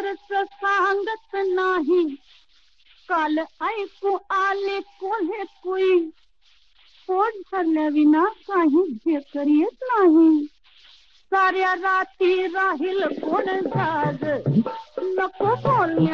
खर्च सांगत नाही. काल ऐकू आले कोल्हे कुई, पोट भरल्याविना काही ढेकर येत नाही. साऱ्या रात्री राहील कोण जाग, नको बोलण्या